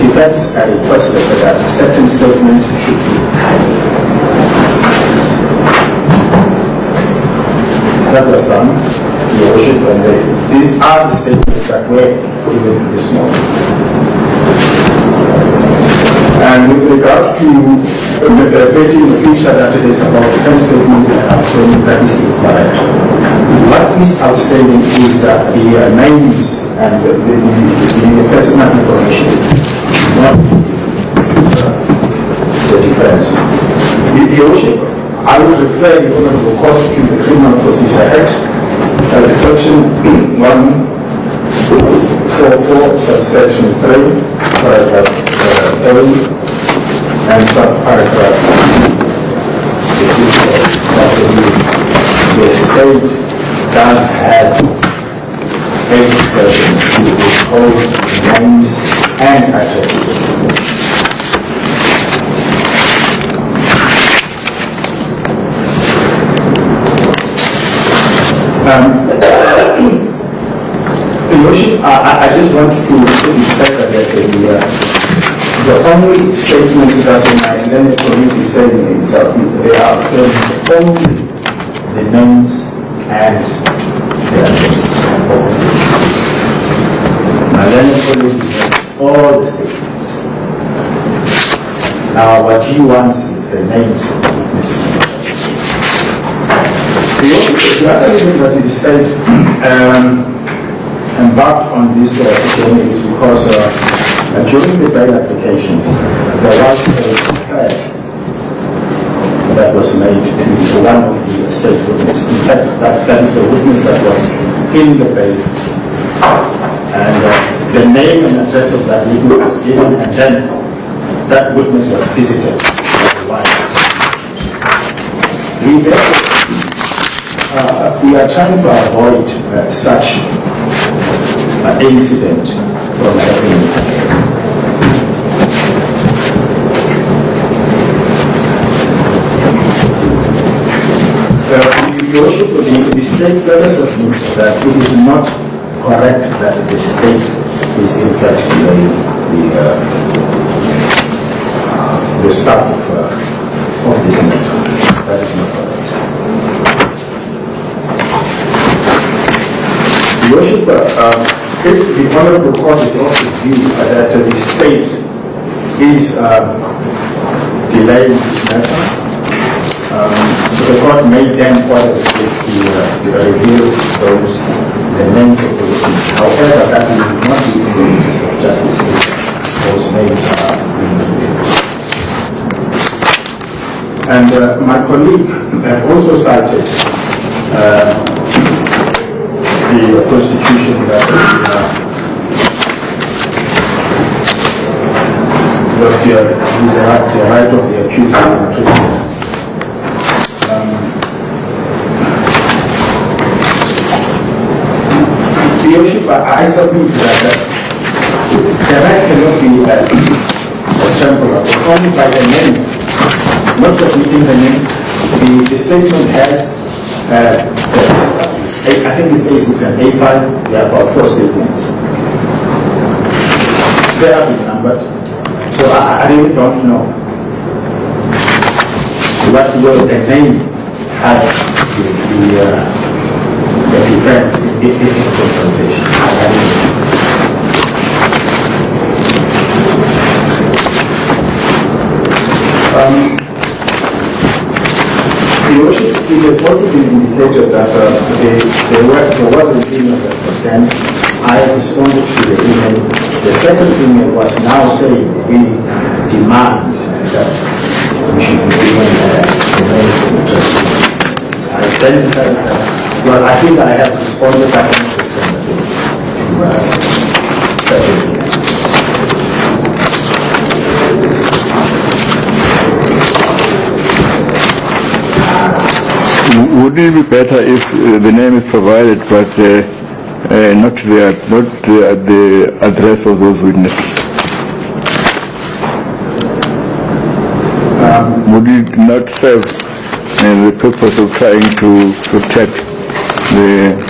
defense requested that certain statements should be tied. That was done, Your Worship, and these are the statements that were given this morning. And with regard to painting the picture that it is about 10 statements that are outstanding, that is incorrect. What is outstanding is the names and the personal information, not the defense. Your Worship, I would refer the Honorable Court to the Criminal Procedure Act, section 144, subsection 3, paragraph A, and subparagraph B. The state does have a discretion to withhold names and addresses. Your Worship, I just want to respect that the only statements that the Nigerian community is saying is they are saying only the names and the addresses of all. Nigerian community is saying all the statements. Now, what he wants is the names of the witnesses. The other reason that the state embarked on this journey is because during the bail application, there was a threat that was made to one of the state witnesses. In fact, that is the witness that was in the bail. And the name and address of that witness was given, and then that witness was visited by the wife. We are trying to avoid such incident from happening. Your Worship, the state further submits that it is not correct that the state is in fact the start of this matter. That is not correct. Your Worship, if the Honorable Court is also view that the state is delaying this matter, the court may then order the review of the names of the witnesses. However, that will not be in the interest of justice if those names are being revealed. And my colleague have also cited the Constitution that is the right of the accused and the prisoner. Your Worship, I submit that the right cannot be temporal, but only by the name, not submitting the name. The statement has I think it's A6 and A5, there are about 4 statements. They have been numbered, so I really don't know what the name had the defense in the consultation. Your Worship, it has also been indicated that there was an email that was sent. I responded to the email. The second email was now saying we demand that we should be given the names and addresses. I then decided that, well, I think I have responded, I haven't responded to second email. Would it be better if the name is provided, but not the address of those witnesses? Would it not serve the purpose of trying to protect the